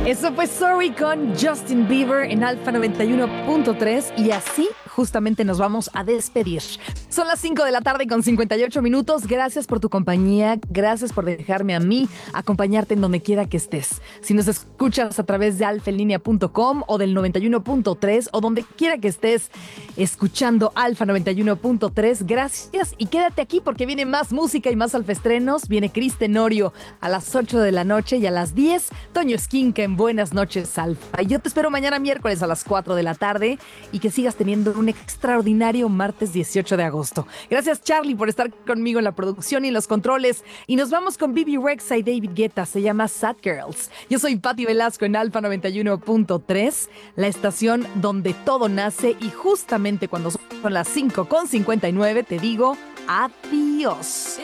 Eso fue Sorry con Justin Bieber en Alfa 91.3 y así justamente nos vamos a despedir. Son las 5 de la tarde con 58 minutos. Gracias por tu compañía, gracias por dejarme a mí acompañarte en donde quiera que estés. Si nos escuchas a través de alfaenlinea.com o del 91.3 o donde quiera que estés escuchando Alfa 91.3, gracias y quédate aquí porque viene más música y más alfaestrenos. Viene Cris Tenorio a las 8 de la noche y a las 10 Toño Esquinca en Buenas noches, Alfa. Y yo te espero mañana miércoles a las 4 de la tarde y que sigas teniendo un extraordinario martes 18 de agosto. Gracias, Charlie, por estar conmigo en la producción y en los controles. Y nos vamos con Bibi Rexha y David Guetta. Se llama Sad Girls. Yo soy Patti Velasco en Alfa 91.3, la estación donde todo nace. Y justamente cuando son las 5:59 te digo adiós.